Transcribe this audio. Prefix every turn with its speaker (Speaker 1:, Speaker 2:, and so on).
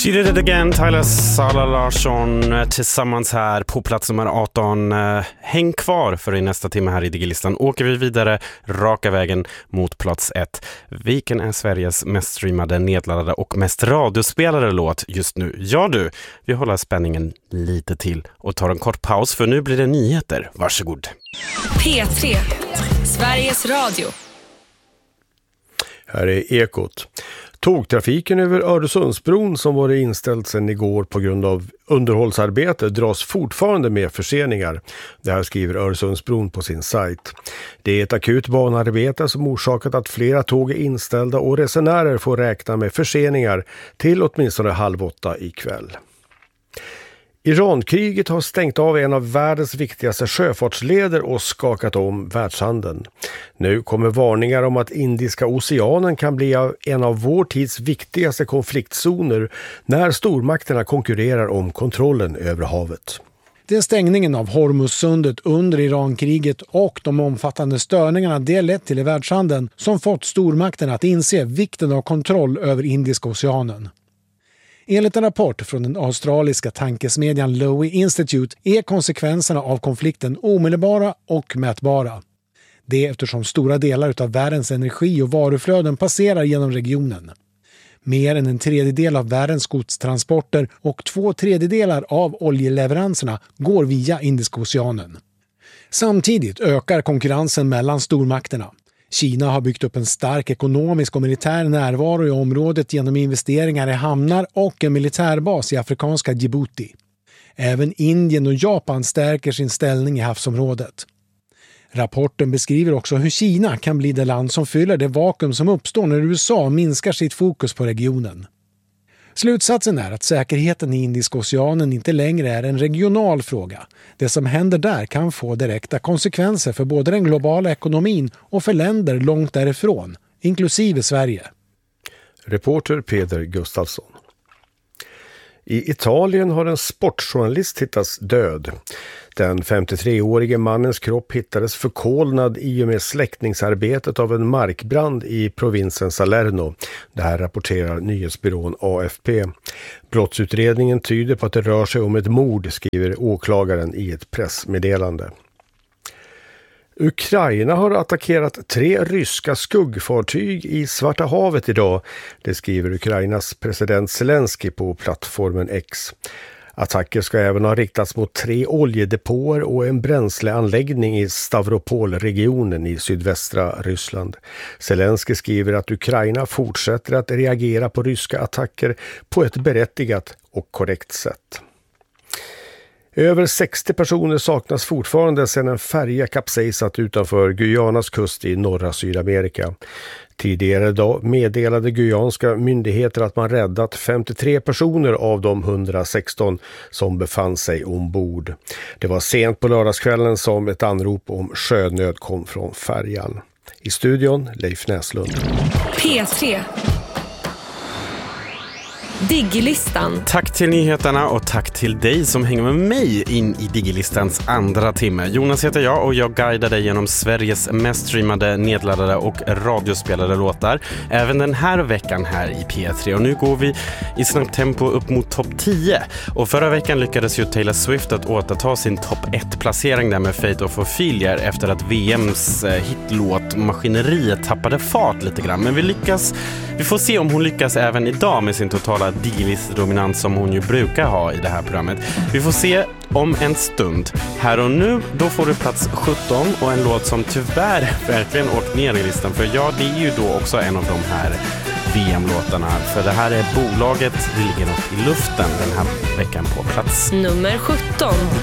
Speaker 1: She did it again, Tyler Sara Larsson tillsammans här på plats nummer 18. Häng kvar för i nästa timme här i Digilistan åker vi vidare raka vägen mot plats 1. Vilken är Sveriges mest streamade, nedladdade och mest radiospelade låt just nu? Ja du, vi håller spänningen lite till och tar en kort paus för nu blir det nyheter. Varsågod.
Speaker 2: P3, Sveriges Radio.
Speaker 3: Här är Ekot. Tågtrafiken över Öresundsbron som var inställd sedan igår på grund av underhållsarbete dras fortfarande med förseningar. Det här skriver Öresundsbron på sin sajt. Det är ett akut banarbete som orsakat att flera tåg är inställda och resenärer får räkna med förseningar till åtminstone 7:30 ikväll. Irankriget har stängt av en av världens viktigaste sjöfartsleder och skakat om världshandeln. Nu kommer varningar om att Indiska oceanen kan bli en av vår tids viktigaste konfliktzoner när stormakterna konkurrerar om kontrollen över havet.
Speaker 4: Det är stängningen av Hormuzsundet under Irankriget och de omfattande störningarna det lett till i världshandeln som fått stormakterna att inse vikten av kontroll över Indiska oceanen. Enligt en rapport från den australiska tankesmedjan Lowy Institute är konsekvenserna av konflikten omedelbara och mätbara. Det är eftersom stora delar av världens energi- och varuflöden passerar genom regionen. Mer än en tredjedel av världens godstransporter och 2/3 av oljeleveranserna går via Indiska oceanen. Samtidigt ökar konkurrensen mellan stormakterna. Kina har byggt upp en stark ekonomisk och militär närvaro i området genom investeringar i hamnar och en militärbas i afrikanska Djibouti. Även Indien och Japan stärker sin ställning i havsområdet. Rapporten beskriver också hur Kina kan bli det land som fyller det vakuum som uppstår när USA minskar sitt fokus på regionen. Slutsatsen är att säkerheten i Indiska oceanen inte längre är en regional fråga. Det som händer där kan få direkta konsekvenser för både den globala ekonomin och för länder långt därifrån, inklusive Sverige.
Speaker 3: Reporter Peder Gustafsson. I Italien har en sportjournalist hittats död. Den 53-årige mannens kropp hittades förkolnad i och med släckningsarbetet av en markbrand i provinsen Salerno. Det här rapporterar nyhetsbyrån AFP. Brottsutredningen tyder på att det rör sig om ett mord, skriver åklagaren i ett pressmeddelande. Ukraina har attackerat 3 ryska skuggfartyg i Svarta havet idag. Det skriver Ukrainas president Zelensky på plattformen X. Attacker ska även ha riktats mot 3 oljedepåer och en bränsleanläggning i Stavropol-regionen i sydvästra Ryssland. Zelensky skriver att Ukraina fortsätter att reagera på ryska attacker på ett berättigat och korrekt sätt. Över 60 personer saknas fortfarande sedan en färja kapsejsat utanför Guyanas kust i norra Sydamerika. Tidigare idag meddelade guyanska myndigheter att man räddat 53 personer av de 116 som befann sig ombord. Det var sent på lördagskvällen som ett anrop om sjönöd kom från färjan. I studion Leif Näslund.
Speaker 2: P3. Digilistan.
Speaker 1: Tack till nyheterna och tack till dig som hänger med mig in i Digilistans andra timme. Jonas heter jag och jag guidar dig genom Sveriges mest streamade, nedladdade och radiospelade låtar. Även den här veckan här i P3. Och nu går vi i snabbt tempo upp mot topp 10. Och förra veckan lyckades ju Taylor Swift att återta sin topp 1-placering där med Fate of Ophelia efter att VMs hitlåt Maskineriet tappade fart lite grann. Men vi får se om hon lyckas även idag med sin totala digilist-dominans som hon ju brukar ha i det här programmet. Vi får se om en stund. Här och nu, då får du plats 17 och en låt som tyvärr verkligen åkt ner i listan. För ja, det är ju då också en av de här VM-låtarna. För det här är bolaget, det ligger något i luften den här veckan på plats
Speaker 2: nummer 17.